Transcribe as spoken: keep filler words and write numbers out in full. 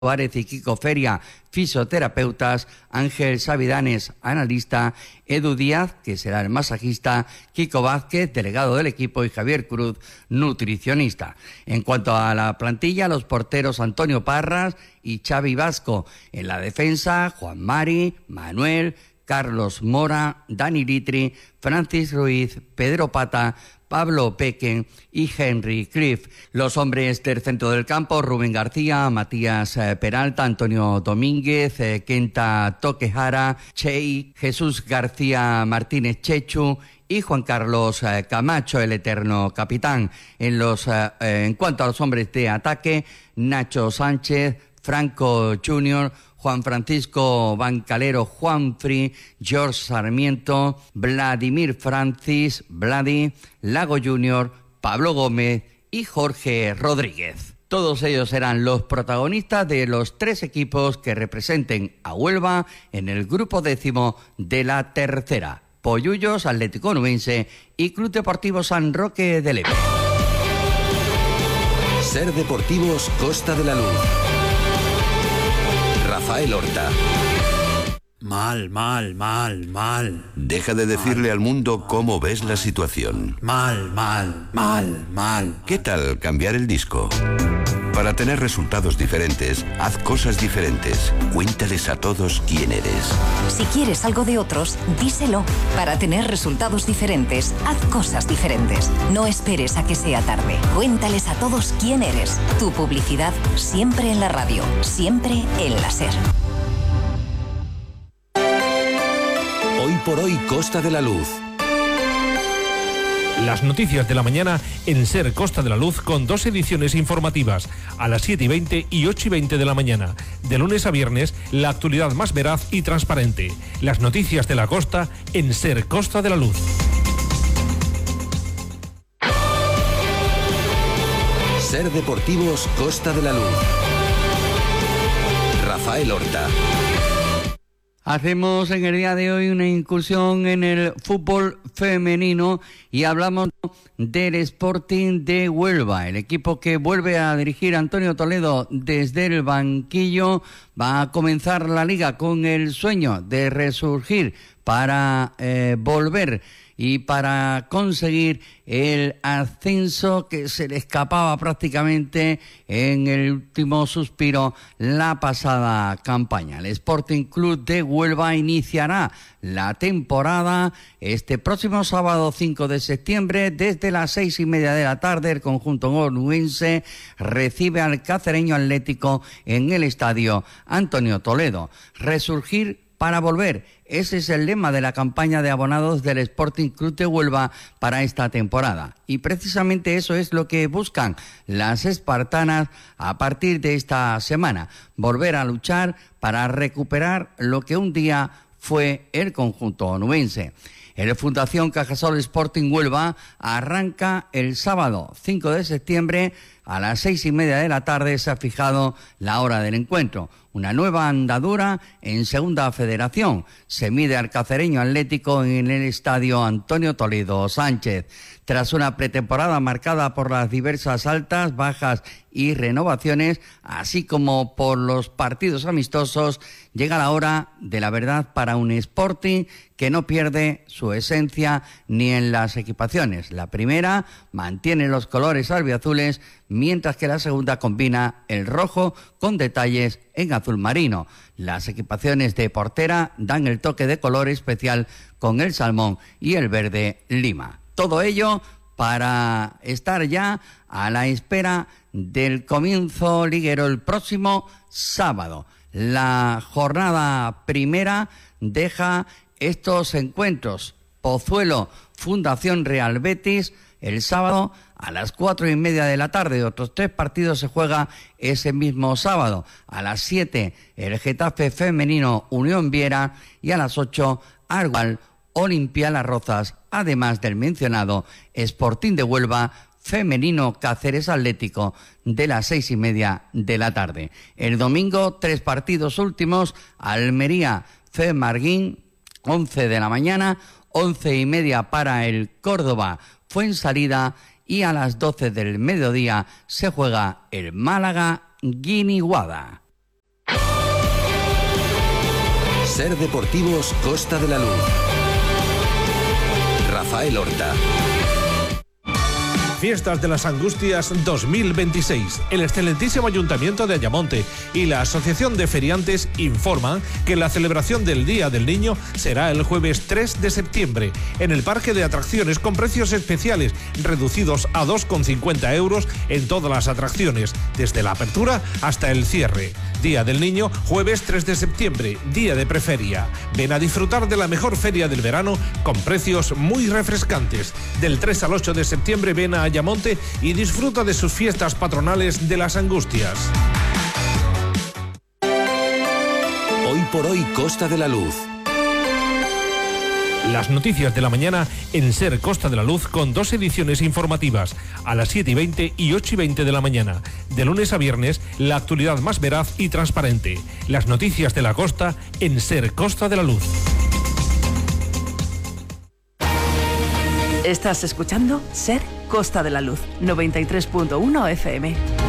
Álvarez y Kiko Feria, fisioterapeutas, Ángel Sabidanes, analista, Edu Díaz, que será el masajista, Kiko Vázquez, delegado del equipo, y Javier Cruz, nutricionista. En cuanto a la plantilla, los porteros Antonio Parras y Xavi Vasco. En la defensa, Juan Mari, Manuel, Carlos Mora, Dani Litri, Francis Ruiz, Pedro Pata, Pablo Peque y Henry Cliff. Los hombres del centro del campo, Rubén García, Matías Peralta, Antonio Domínguez, Kenta Toquejara, Chey, Jesús García Martínez Chechu y Juan Carlos Camacho, el eterno capitán. En, los, eh, en cuanto a los hombres de ataque, Nacho Sánchez, Franco junior, Juan Francisco Bancalero Juanfri, George Sarmiento, Vladimir Francis, Vladi, Lago junior, Pablo Gómez y Jorge Rodríguez. Todos ellos serán los protagonistas de los tres equipos que representen a Huelva en el grupo décimo de la tercera: Pollullos, Atlético Onubense y Club Deportivo San Roque de Leve. Ser Deportivos Costa de la Luz. Rafael Horta. Mal, mal, mal, mal. Deja de decirle mal al mundo cómo ves la situación. Mal, mal, mal, mal. ¿Qué tal cambiar el disco? Para tener resultados diferentes, haz cosas diferentes. Cuéntales a todos quién eres. Si quieres algo de otros, díselo. Para tener resultados diferentes, haz cosas diferentes. No esperes a que sea tarde. Cuéntales a todos quién eres. Tu publicidad siempre en la radio, siempre en la SER. Hoy por hoy, Costa de la Luz. Las noticias de la mañana en SER Costa de la Luz, con dos ediciones informativas, a las siete y veinte y ocho y veinte de la mañana. De lunes a viernes, la actualidad más veraz y transparente. Las noticias de la costa en SER Costa de la Luz. SER Deportivos Costa de la Luz. Rafael Horta. Hacemos en el día de hoy una incursión en el fútbol femenino y hablamos del Sporting de Huelva, el equipo que vuelve a dirigir Antonio Toledo desde el banquillo. Va a comenzar la liga con el sueño de resurgir para eh, volver y para conseguir el ascenso que se le escapaba prácticamente en el último suspiro la pasada campaña. El Sporting Club de Huelva iniciará la temporada este próximo sábado cinco de septiembre desde las seis y media de la tarde. El conjunto onubense recibe al Cacereño Atlético en el estadio Antonio Toledo. Resurgir para volver. Ese es el lema de la campaña de abonados del Sporting Club de Huelva para esta temporada. Y precisamente eso es lo que buscan las espartanas a partir de esta semana. Volver a luchar para recuperar lo que un día fue el conjunto onubense. El Fundación Cajasol Sporting Huelva arranca el sábado cinco de septiembre a las seis y media de la tarde. Se ha fijado la hora del encuentro. Una nueva andadura en Segunda Federación. Se mide al Cacereño Atlético en el estadio Antonio Toledo Sánchez. Tras una pretemporada marcada por las diversas altas, bajas y renovaciones, así como por los partidos amistosos, llega la hora de la verdad para un Sporting que no pierde su esencia ni en las equipaciones. La primera mantiene los colores albiazules, mientras que la segunda combina el rojo con detalles en azul marino. Las equipaciones de portera dan el toque de color especial con el salmón y el verde lima. Todo ello para estar ya a la espera del comienzo liguero el próximo sábado. La jornada primera deja estos encuentros: Pozuelo, Fundación Real Betis, el sábado a las cuatro y media de la tarde. Otros tres partidos se juega ese mismo sábado. A las siete, el Getafe Femenino Unión Viera, y a las ocho, Argual Olimpia Las Rozas, además del mencionado Sporting de Huelva Femenino Cáceres Atlético de las seis y media de la tarde. El domingo, tres partidos últimos: Almería Femarguín, once de la mañana, once y media para el Córdoba Fuensalida, y a las doce del mediodía se juega el Málaga Guiniguada. Ser Deportivos Costa de la Luz. Rafael Horta. Fiestas de las Angustias dos mil veintiséis. El excelentísimo Ayuntamiento de Ayamonte y la Asociación de Feriantes informan que la celebración del Día del Niño será el jueves tres de septiembre en el Parque de Atracciones con precios especiales reducidos a dos con cincuenta euros en todas las atracciones, desde la apertura hasta el cierre. Día del Niño, jueves tres de septiembre, día de preferia. Ven a disfrutar de la mejor feria del verano con precios muy refrescantes. Del tres al ocho de septiembre ven a Ayamonte y disfruta de sus fiestas patronales de las Angustias. Hoy por hoy Costa de la Luz. Las noticias de la mañana en Ser Costa de la Luz con dos ediciones informativas, a las siete y veinte y ocho y veinte de la mañana. De lunes a viernes, la actualidad más veraz y transparente. Las noticias de la costa en Ser Costa de la Luz. Estás escuchando Ser Costa de la Luz, noventa y tres punto uno F M.